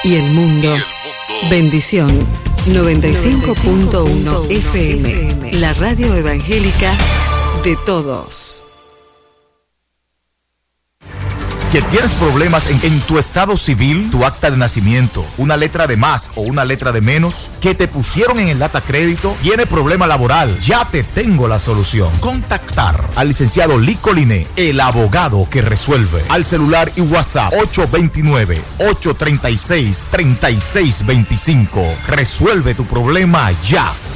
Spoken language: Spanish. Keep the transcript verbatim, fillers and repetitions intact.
y el mundo. Bendición noventa y cinco punto uno F M, la radio evangélica de todos. ¿Que tienes problemas en, en tu estado civil, tu acta de nacimiento, una letra de más o una letra de menos? ¿Que te pusieron en el data crédito? ¿Tiene problema laboral? Ya te tengo la solución. Contactar al licenciado Lico Liné, el abogado que resuelve. Al celular y WhatsApp ocho dos nueve, ocho tres seis, tres seis dos cinco. Resuelve tu problema ya.